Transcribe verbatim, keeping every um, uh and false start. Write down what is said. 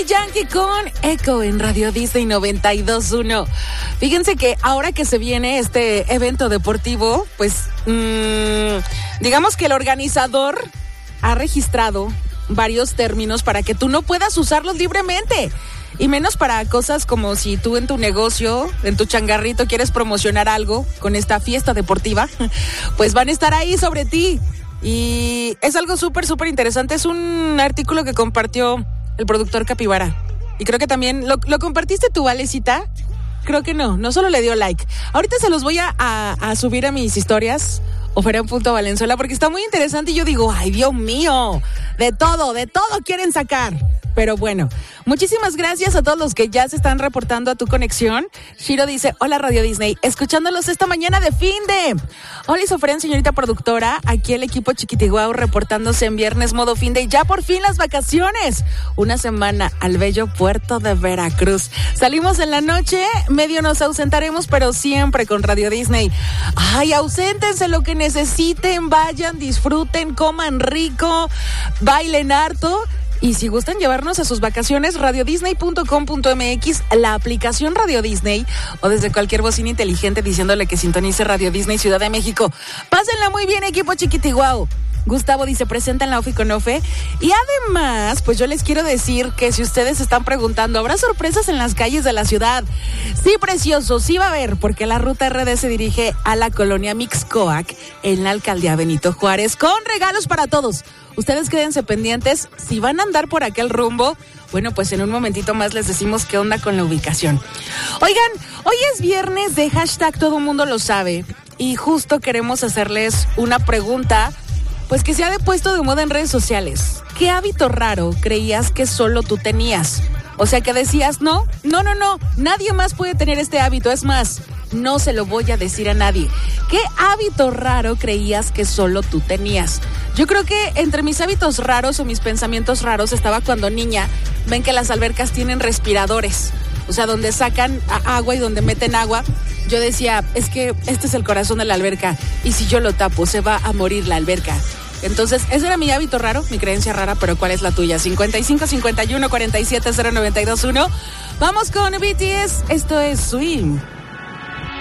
Yankee con Echo en Radio Disney noventa y dos punto uno. Fíjense que ahora que se viene este evento deportivo, pues mmm, digamos que el organizador ha registrado varios términos para que tú no puedas usarlos libremente. Y menos para cosas como si tú en tu negocio, en tu changarrito, quieres promocionar algo con esta fiesta deportiva, pues van a estar ahí sobre ti. Y es algo súper, súper interesante. Es un artículo que compartió el productor Capibara. Y creo que también, ¿lo, lo compartiste tú, Valecita? Creo que no, no solo le dio like. Ahorita se los voy a, a, a subir a mis historias, Oferen.Valenzuela, porque está muy interesante y yo digo, ay, Dios mío, de todo, de todo quieren sacar. Pero bueno, muchísimas gracias a todos los que ya se están reportando a tu conexión. Shiro dice, hola Radio Disney, escuchándolos esta mañana de finde. Hola Isofren, señorita productora, aquí el equipo Chiquitiguao reportándose en viernes modo finde y ya por fin las vacaciones. Una semana al bello puerto de Veracruz. Salimos en la noche, medio nos ausentaremos, pero siempre con Radio Disney. Ay, auséntense lo que necesiten, vayan, disfruten, coman rico, bailen harto. Y si gustan llevarnos a sus vacaciones, radio disney punto com punto m x, la aplicación Radio Disney, o desde cualquier bocina inteligente diciéndole que sintonice Radio Disney Ciudad de México. Pásenla muy bien, equipo Chiquitiguao. Gustavo dice, presenta en la Ofi con Ofe. Y además, pues yo les quiero decir que si ustedes están preguntando, ¿habrá sorpresas en las calles de la ciudad? Sí, precioso, sí va a haber, porque la Ruta R D se dirige a la colonia Mixcoac en la alcaldía Benito Juárez, con regalos para todos. Ustedes quédense pendientes, si van a andar por aquel rumbo, bueno, pues en un momentito más les decimos qué onda con la ubicación. Oigan, hoy es viernes de hashtag Todo Mundo Lo Sabe, y justo queremos hacerles una pregunta, pues que se ha puesto de moda en redes sociales. ¿Qué hábito raro creías que solo tú tenías? O sea, que decías, no, no, no, no, nadie más puede tener este hábito, es más, no se lo voy a decir a nadie. ¿Qué hábito raro creías que solo tú tenías? Yo creo que entre mis hábitos raros o mis pensamientos raros estaba cuando niña, ven que las albercas tienen respiradores, o sea, donde sacan agua y donde meten agua. Yo decía, es que este es el corazón de la alberca y si yo lo tapo se va a morir la alberca. Entonces, ese era mi hábito raro, mi creencia rara, pero ¿cuál es la tuya? cincuenta y cinco, cincuenta y uno, cuarenta y siete, cero noventa y dos uno. Vamos con B T S, esto es Swim.